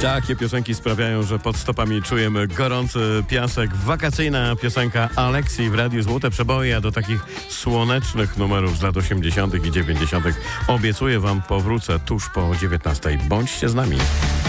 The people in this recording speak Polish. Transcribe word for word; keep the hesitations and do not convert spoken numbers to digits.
Takie piosenki sprawiają, że pod stopami czujemy gorący piasek. Wakacyjna piosenka Aleksji w Radiu Złote Przeboje, a do takich słonecznych numerów z lat osiemdziesiątych i dziewięćdziesiątych obiecuję wam powrócę tuż po dziewiętnastej. Bądźcie z nami.